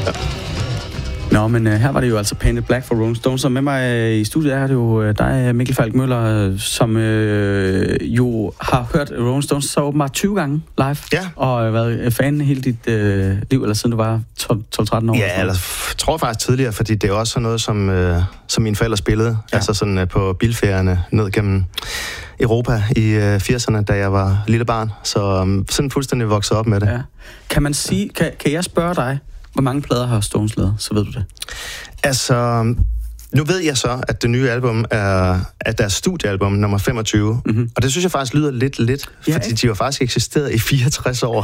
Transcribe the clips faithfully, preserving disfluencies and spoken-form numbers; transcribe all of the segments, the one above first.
Nå, men uh, her var det jo altså Painted Black for Rolling Stones, og med mig uh, i studiet er det jo uh, dig, Mikkel Falk Møller, som uh, jo har hørt Rolling Stones så åbenbart tyve gange live, ja. og uh, været fan hele dit uh, liv, eller siden du var tolv til tretten år? Ja, eller f- tror faktisk tidligere, fordi det er også sådan noget, som, uh, som mine forældre spillede, ja. altså sådan uh, på bilferierne ned gennem Europa i uh, firserne, da jeg var lille barn, så um, sådan fuldstændig vokset op med det. Ja. Kan man sige, kan, kan jeg spørge dig, hvor mange plader har Stones lavet, så ved du det? Altså, nu ved jeg så, at det nye album er, er deres studiealbum nummer femogtyve. Mm-hmm. Og det synes jeg faktisk lyder lidt lidt, ja, fordi de har faktisk eksisteret i fireogtres år.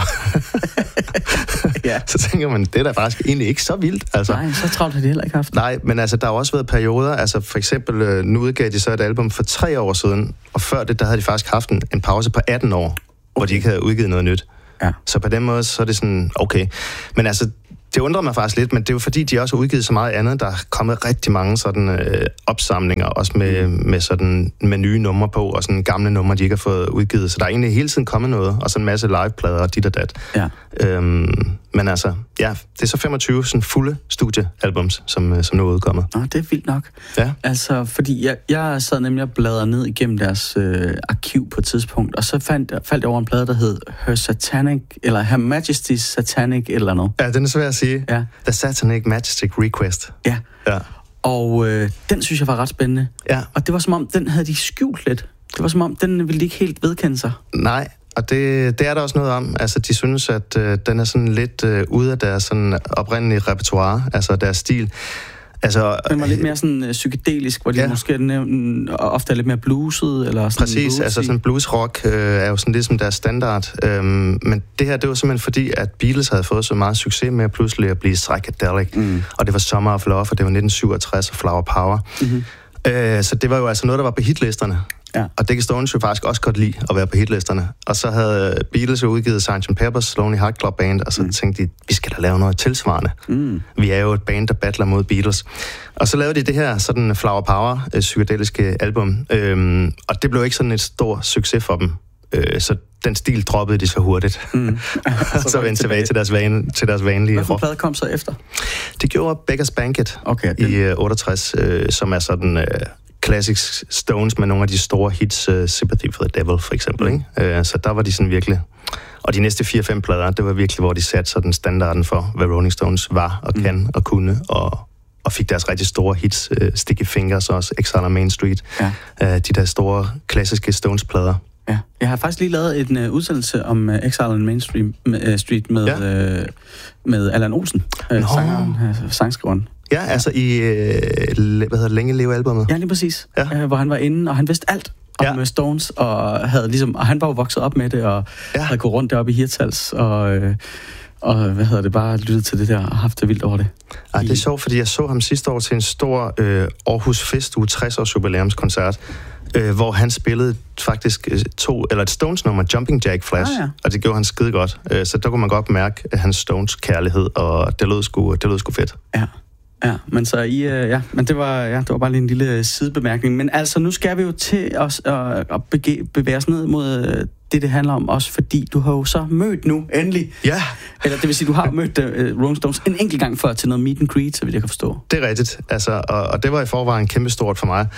Ja. Så tænker man, det er da faktisk egentlig ikke så vildt. Altså. Nej, så travlt har de heller ikke haft. Nej, men altså, der har også været perioder, altså for eksempel, nu udgav de så et album for tre år siden, og før det, der havde de faktisk haft en, en pause på atten år, okay, hvor de ikke havde udgivet noget nyt. Ja. Så på den måde, så er det sådan, okay. Men altså, det undrer mig faktisk lidt, men det er jo fordi, de også har udgivet så meget andet. Der er kommet rigtig mange sådan øh, opsamlinger, også med, med, sådan, med nye numre på, og sådan gamle numre, de ikke har fået udgivet. Så der er egentlig hele tiden kommet noget, og så en masse liveplader og dit og dat. Ja. Øhm, men altså, ja, det er så femogtyve sådan fulde studiealbums, som, som nu er udkommet. Nå, det er vildt nok. Ja. Altså, fordi jeg, jeg sad nemlig og bladrede ned igennem deres øh, arkiv på et tidspunkt, og så fandt, faldt jeg over en plade, der hed Her Satanic, eller Her Majesty's Satanic, eller noget. Ja, den er svært at sige. Ja. The Satanic Majestic Request. Ja. Ja. Og øh, den synes jeg var ret spændende. Ja. Og det var som om, den havde de skjult lidt. Det var som om, den ville de ikke helt vedkende sig. Nej. Og det, det er der også noget om. Altså, de synes, at øh, den er sådan lidt øh, ude af deres sådan oprindelige repertoire, altså deres stil. Altså, den var lidt mere sådan øh, psykedelisk, hvor de ja. måske nævnt, ofte er lidt mere bluset, eller sådan. Præcis, bluesy. Altså sådan bluesrock øh, er jo sådan ligesom deres standard. Øhm, men det her, det var simpelthen fordi, at Beatles havde fået så meget succes med at pludselig at blive psychedelic. Mm. Og det var Summer of Love, og det var nitten syvogtres og Flower Power. Mm-hmm. Øh, så det var jo altså noget, der var på hitlisterne. Ja. Og det kan Stones jo faktisk også godt lide at være på hitlisterne. Og så havde Beatles jo udgivet sergeant Pepper's Lonely Heart Club Band, og så mm. tænkte de, vi skal da lave noget tilsvarende. Mm. Vi er jo et band, der battler mod Beatles. Og så lavede de det her sådan Flower Power øh, psykedeliske album. Øhm, og det blev ikke sådan et stor succes for dem. Øh, så den stil droppede de så hurtigt. Mm. så så vendte tilbage til deres, van, til deres vanlige. Hvad for plade kom så efter? Det gjorde Beggars Banquet okay, i øh, otteogtres, øh, som er sådan... Øh, classic Stones med nogle af de store hits, uh, Sympathy for the Devil for eksempel, mm. ikke? Uh, så der var de sådan virkelig... Og de næste fire fem plader, det var virkelig, hvor de satte sådan standarden for, hvad Rolling Stones var og kan mm. og kunne, og, og fik deres rigtig store hits, uh, Sticky Fingers også, Exile on Main Street, ja. uh, de der store, klassiske Stones-plader. Ja. Jeg har faktisk lige lavet en uh, udsendelse om uh, Exile on Main Street, uh, Street med, ja. uh, med Allan Olsen, uh, sangeren, uh, sangskriveren. Ja, altså i, øh, hvad hedder Længe Leve albumet. Ja, lige præcis. Ja. Øh, hvor han var inde, og han vidste alt om ja. Stones, og, havde ligesom, og han var jo vokset op med det, og ja. havde gået rundt deroppe i Hirtshals, og, øh, og hvad hedder det, bare lyttet til det der, og haft det vildt over det. Ej, det er sjovt, fordi jeg så ham sidste år til en stor øh, Aarhus Festuge tres års jubilæumskoncert, øh, hvor han spillede faktisk øh, to, eller et Stones-nummer, Jumping Jack Flash, ah, ja. og det gjorde han skide godt. Øh, så der kunne man godt mærke hans Stones-kærlighed, og det lød sgu, det lød sgu fedt. Ja. Ja, men så I, øh, ja, men det var, ja, det var bare lige en lille sidebemærkning. Men altså, nu skal vi jo til os øh, at bege, bevæge os ned mod øh, det, det handler om, også fordi du har jo så mødt nu, endelig. Ja. Eller det vil sige, du har mødt øh, Rolling Stones en enkelt gang før til noget meet and greet, så vidt jeg kan forstå. Det er rigtigt, altså, og, og det var i forvejen kæmpestort for mig.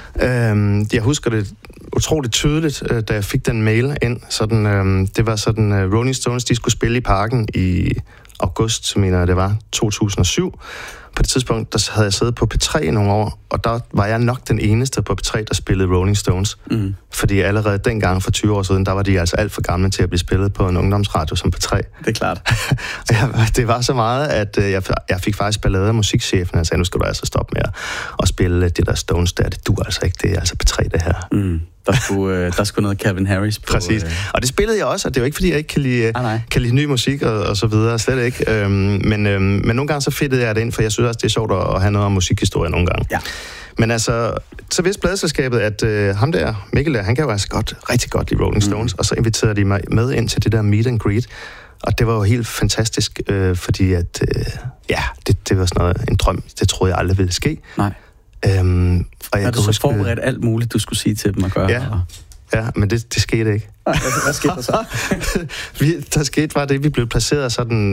Øhm, jeg husker det utroligt tydeligt, øh, da jeg fik den mail ind. Sådan, øh, det var sådan, øh, Rolling Stones, de skulle spille i Parken i august, mener jeg det var, to tusind og syv. På det tidspunkt, der havde jeg siddet på P tre i nogle år, og der var jeg nok den eneste på P tre, der spillede Rolling Stones. Mm. Fordi allerede dengang for tyve år siden, der var de altså alt for gamle til at blive spillet på en ungdomsradio som P tre. Det er klart. jeg, det var så meget, at jeg, jeg fik faktisk ballade af musikchefen, og sagde, nu skal du altså stoppe med at, at spille det der Stones der. Det duer altså ikke, det er altså P tre det her. Mm. Der skulle, der skulle noget Calvin Harris på. Præcis. Øh... Og det spillede jeg også, og det er jo ikke, fordi jeg ikke kan lide, ah, kan lide ny musik og, og så videre, slet ikke. Øhm, men, øhm, men nogle gange så fedtede jeg det ind, for jeg synes også, det er sjovt at have noget om musikhistorie nogle gange. Ja. Men altså, så vidste pladeselskabet, at øh, ham der, Mikkel der, han kan jo altså godt, rigtig godt lide Rolling Stones, mm. og så inviterede de mig med ind til det der meet and greet. Og det var jo helt fantastisk, øh, fordi at, øh, ja, det, det var sådan noget, en drøm. Det troede jeg aldrig ville ske. Nej. Øhm, og jeg har du så huske, forberedt alt muligt, du skulle sige til dem at gøre? Ja, og... ja men det, det skete ikke. Hvad, hvad skete der så? vi, der skete bare det, vi blev placeret sådan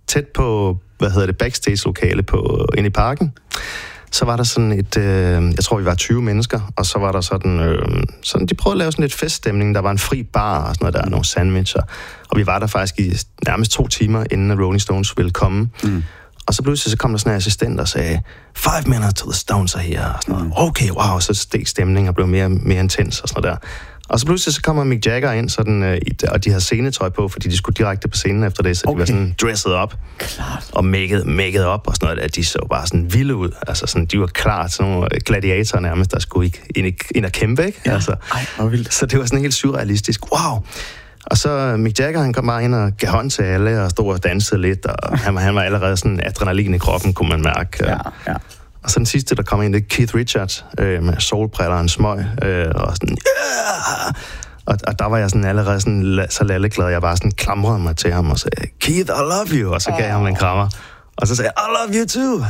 tæt på, hvad hedder det, backstage-lokale på, inde i parken, så var der sådan et, øh, jeg tror, vi var tyve mennesker, og så var der sådan, øh, sådan, de prøvede at lave sådan lidt feststemning, der var en fri bar og sådan noget, der er nogle sandwicher, og vi var der faktisk i nærmest to timer, inden Rolling Stones ville komme. Mm. Og så pludselig så kom der sådan en assistent og sagde, five minutes till the Stones are here, og sådan noget. Okay, wow, så steg stemningen og blev mere, mere intens og sådan noget der. Og så pludselig så kommer Mick Jagger ind, sådan, øh, og de havde scenetøj på, fordi de skulle direkte på scenen efter det, så okay. De var sådan dresset op. Klart. Og maked, maked op og sådan noget, at de så bare sådan vilde ud. Altså sådan, de var klar til nogle gladiatorer nærmest, der skulle ikke ind, ind og kæmpe, ikke? Ja. Altså, Ej, hvor vildt. Så det var sådan helt surrealistisk. Wow! Og så Mick Jagger, han kom bare ind og gav hånd til alle, og stod og dansede lidt, og han, han var allerede sådan adrenalin i kroppen, kunne man mærke. Ja, ja. Og så den sidste, der kom ind, det er Keith Richards, øh, med solbriller og en smøg, øh, og sådan, yeah! og, og der var jeg sådan allerede sådan, så lalleglad, jeg bare sådan klamrede mig til ham og sagde, Keith, I love you, og så gav jeg ham en krammer. Og så sagde jeg, I love you too.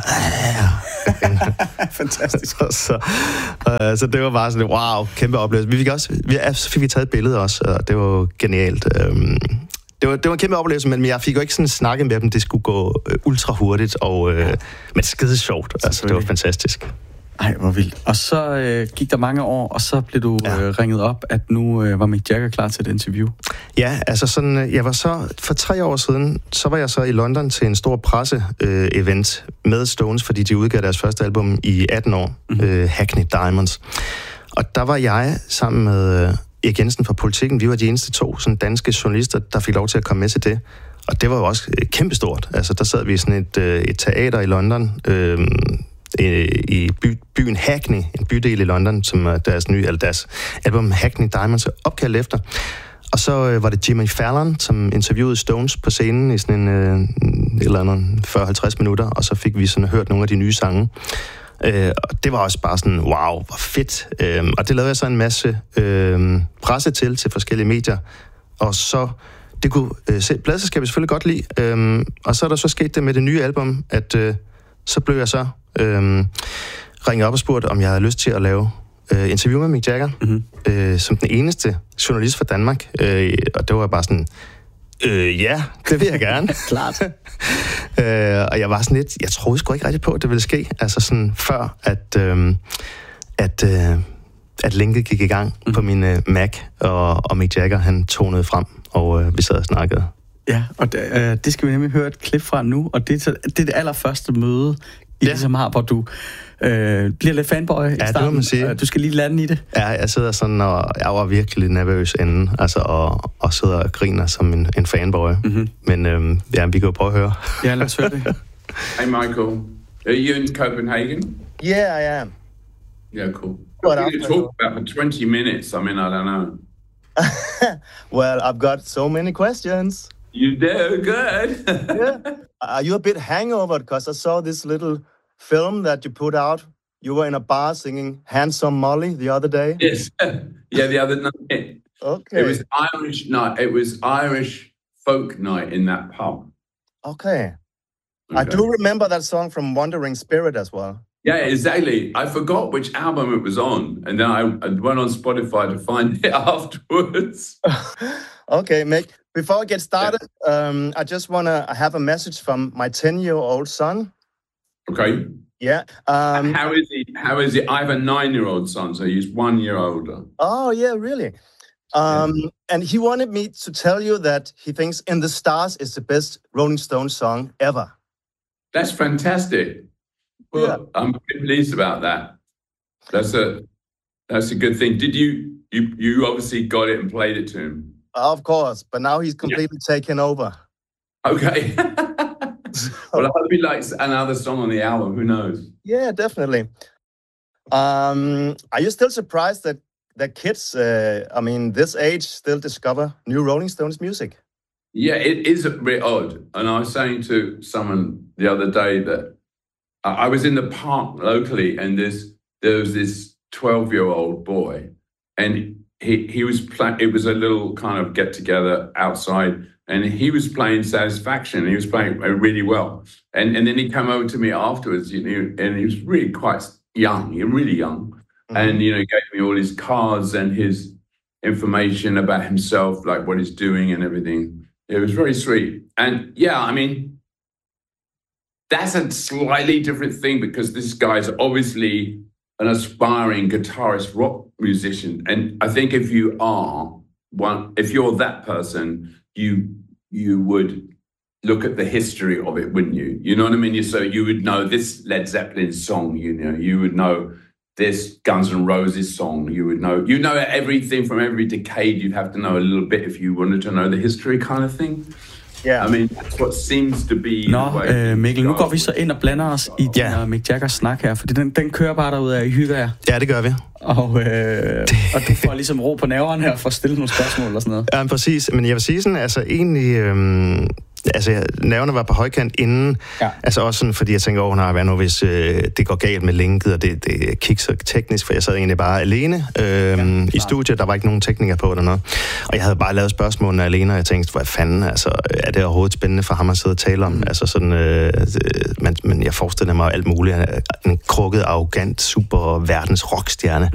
Fantastisk. så, så, øh, så det var bare sådan, wow, kæmpe oplevelse. Vi fik også, vi, så fik vi taget et billede også, og det var jo genialt. Øhm, det, var, det var en kæmpe oplevelse, men jeg fik jo ikke sådan snakket med dem. Det skulle gå øh, ultra hurtigt, og, øh, men skide sjovt. Altså, det var fantastisk. Ej, hvor vildt. Og så øh, gik der mange år, og så blev du ja. øh, ringet op, at nu øh, var Mick Jagger klar til et interview. Ja, altså sådan, jeg var så, for tre år siden, så var jeg så i London til en stor presse-event øh, med Stones, fordi de udgav deres første album i atten år, mm-hmm. øh, Hackney Diamonds. Og der var jeg sammen med øh, Erik Jensen fra Politikken, vi var de eneste to sådan danske journalister, der fik lov til at komme med til det. Og det var jo også øh, kæmpestort. Altså, der sad vi i sådan et, øh, et teater i London, øh, i by, byen Hackney, en bydel i London, som deres nye, eller deres album Hackney Diamonds er opkaldt efter. Og så øh, var det Jimmy Fallon, som interviewede Stones på scenen i sådan en øh, et eller andet fyrre til halvtreds minutter, og så fik vi sådan hørt nogle af de nye sange. Øh, og det var også bare sådan, wow, hvor fedt. Øh, og det lavede jeg så en masse øh, presse til, til forskellige medier, og så det kunne øh, se, pladselskabet selvfølgelig godt lide. Øh, og så er der så sket det med det nye album, at øh, så blev jeg så Øhm, ringede op og spurgte, om jeg havde lyst til at lave øh, interview med Mick Jagger, mm-hmm. øh, som den eneste journalist fra Danmark. Øh, og det var bare sådan, øh, ja, det vil jeg gerne. Klart. øh, og jeg var sådan lidt, jeg troede sgu ikke rigtig på, at det ville ske. Altså sådan før, at, øh, at, øh, at linket gik i gang mm-hmm. på min øh, Mac, og, og Mick Jagger, han tonede frem, og øh, vi sad og snakkede. Ja, og det, øh, det skal vi nemlig høre et klip fra nu, og det er det, er det allerførste møde, I ja. ligesom har, hvor du øh, bliver lidt fanboy i ja, starten. Det må man sige. Du skal lige lande i det. Ja, jeg sidder sådan, og jeg var virkelig nervøs inden, altså, og, og sidder og griner som en, en fanboy. Mm-hmm. Men øhm, ja, vi kan jo prøve at høre. Ja, lad os høre det. Hey, Michael. Are you in Copenhagen? Yeah, I am. Yeah, cool. What What you talk about for twenty minutes? I mean, I don't know. Well, I've got so many questions. You do? Good. Yeah. Are you a bit hangover? Because I saw this little film that you put out. You were in a bar singing Handsome Molly the other day. Yes. Yeah, the other night. Okay. It was Irish night. It was Irish folk night in that pub. Okay. Okay. I do remember that song from Wandering Spirit as well. Yeah, exactly. I forgot which album it was on, and then I, I went on Spotify to find it afterwards. Okay, Mick. Before I get started, yeah. um, I just want to have a message from my ten-year-old son. Okay. Yeah. Um, How is he? How is he? I have a nine-year-old son, so he's one year older. Oh, yeah, really? Um, yeah. And he wanted me to tell you that he thinks In the Stars is the best Rolling Stones song ever. That's fantastic. Well, yeah. I'm pretty pleased about that. That's a that's a good thing. Did you you you obviously got it and played it to him? Of course, but now he's completely yeah. taken over. Okay. Well, I hope he likes another song on the album. Who knows? Yeah, definitely. Um, are you still surprised that that kids, uh, I mean, this age, still discover new Rolling Stones music? Yeah, it is a bit odd. And I was saying to someone the other day that I was in the park locally, and there's there was this twelve-year-old boy, and he he was playing. It was a little kind of get together outside, and he was playing Satisfaction. He was playing really well, and and then he came over to me afterwards, you know, and he was really quite young, really young, mm-hmm. and you know, he gave me all his cards and his information about himself, like what he's doing and everything. It was very sweet, and yeah, I mean. that's a slightly different thing because this guy's obviously an aspiring guitarist, rock musician. And I think if you are one, if you're that person, you you would look at the history of it, wouldn't you? You know what I mean? You, so you would know this Led Zeppelin song, you know, you would know this Guns N' Roses song, you would know, you know everything from every decade. You'd have to know a little bit if you wanted to know the history kind of thing. Yeah. I mean, that's what seems to be... Nå, øh, Mikkel, nu går vi så ind og blander os i din yeah. og Mick Jaggers snak her, fordi den, den kører bare derude af, I hygger jer. Ja, det gør vi. Og, øh, og du får ligesom ro på nerverne her for at stille nogle spørgsmål og sådan noget. Ja, præcis. Men jeg vil sige sådan, altså egentlig... Øhm Altså, nerverne var på højkant inden. Ja. Altså også sådan, fordi jeg tænker, åh, nej, hvad nu, hvis øh, det går galt med linket, og det, det kikser teknisk, for jeg sad egentlig bare alene øh, ja, i studiet. Der var ikke nogen teknikere på eller noget. Og jeg havde bare lavet spørgsmålene alene, og jeg tænkte, hvad fanden, altså, er det overhovedet spændende for ham at sidde og tale om? Mm. Altså sådan, øh, men, men jeg forestiller mig alt muligt. En krukket, arrogant, super verdens rockstjerne.